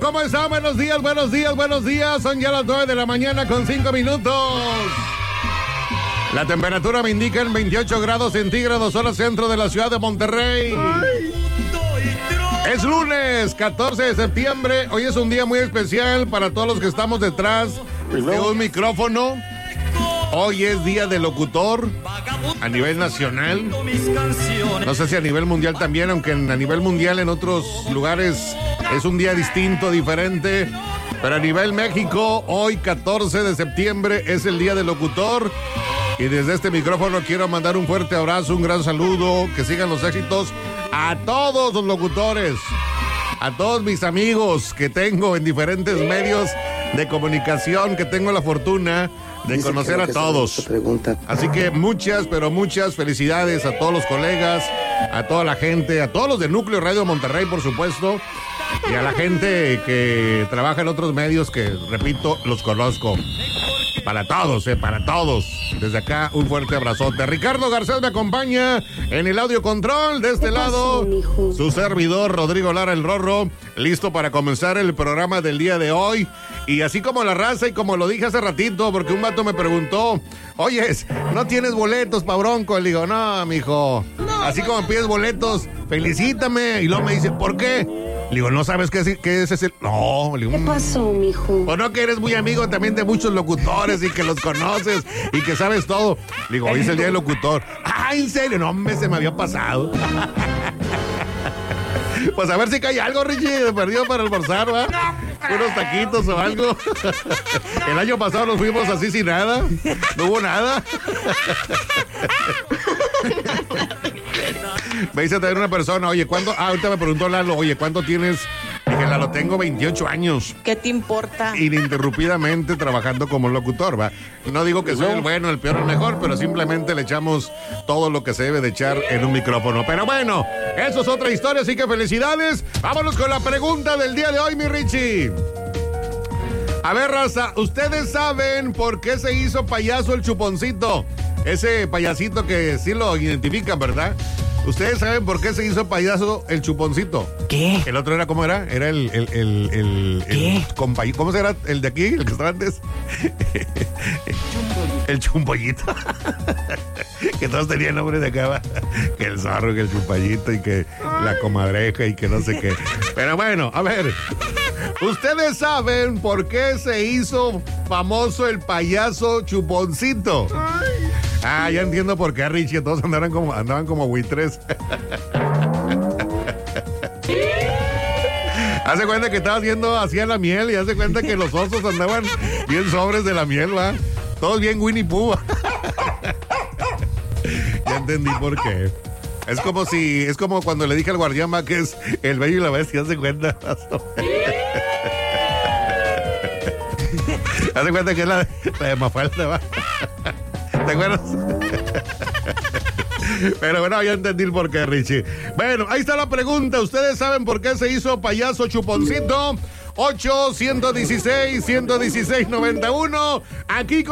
¿Cómo están? Buenos días, buenos días, buenos días. Son ya las 9 de la mañana con 5 minutos. La temperatura me indica en 28 grados centígrados, zona centro de la ciudad de Monterrey. Es lunes, 14 de septiembre. Hoy es un día muy especial para todos los que estamos detrás de un micrófono. Hoy es día del locutor a nivel nacional. No sé si a nivel mundial también, aunque a nivel mundial en otros lugares es un día distinto, diferente. Pero a nivel México, hoy 14 de septiembre es el día del locutor. Y desde este micrófono quiero mandar un fuerte abrazo, un gran saludo, que sigan los éxitos a todos los locutores, a todos mis amigos que tengo en diferentes medios de comunicación, que tengo la fortuna de conocer a todos. Así que muchas, pero muchas felicidades a todos los colegas, a toda la gente, a todos los de Núcleo Radio Monterrey, por supuesto, y a la gente que trabaja en otros medios que, repito, los conozco. Para todos, para todos. Desde acá, un fuerte abrazote. Ricardo Garcés me acompaña en el audio control. De este lado, su servidor, Rodrigo Lara, el Rorro, listo para comenzar el programa del día de hoy. Y así como la raza, y como lo dije hace ratito, porque un vato me preguntó, oye, ¿no tienes boletos pa' Bronco? Le digo, no, mijo. Así como pides boletos, felicítame. Y luego me dice, ¿por qué? Le digo, ¿no sabes qué es ese? No, le digo, ¿qué pasó, mijo? O no, que eres muy amigo también de muchos locutores y que los conoces y que sabes todo. Le digo, hoy es el día del locutor. Ah, ¿en serio? No, hombre, se me había pasado. Pues a ver si cae algo, Richie, perdido para almorzar, ¿va? Unos taquitos o algo. El año pasado nos fuimos así sin nada. No hubo nada. Me dice también una persona, oye, ¿cuándo? Ahorita me preguntó Lalo, oye, ¿cuánto tienes? Dije, Lalo, tengo 28 años. ¿Qué te importa? Ininterrumpidamente trabajando como locutor, ¿va? No digo que soy el bueno, el peor, el mejor, pero simplemente le echamos todo lo que se debe de echar en un micrófono. Pero bueno, eso es otra historia, así que felicidades. Vámonos con la pregunta del día de hoy, mi Richie. A ver, raza, ¿ustedes saben por qué se hizo payaso el Chuponcito? Ese payasito que sí lo identifican, ¿verdad? ¿Ustedes saben por qué se hizo payaso el Chuponcito? ¿Qué? El otro era, ¿cómo era? Era ¿cómo será el de aquí, el que estaba antes? El Chumpollito. Que todos tenían nombre de acá, que el zorro, que el Chumpallito y que la comadreja y que no sé qué. Pero bueno, a ver, ¿ustedes saben por qué se hizo famoso el payaso Chuponcito? Ah, ya entiendo por qué, Richie, todos andaban como buitres. Hace cuenta que estabas viendo hacia la miel y hace cuenta que los osos andaban bien sobres de la miel, ¿va? Todos bien Winnie Pooh. Ya entendí por qué. Es como cuando le dije al guardián, ¿va? Que es el bello y la bestia, hace cuenta. Hace cuenta que es la de Mafalda, ¿va? ¿Te acuerdas? Pero bueno, ya entendí el porqué, Richie. Bueno, ahí está la pregunta. ¿Ustedes saben por qué se hizo payaso Chuponcito? 8-116-116-91. Aquí con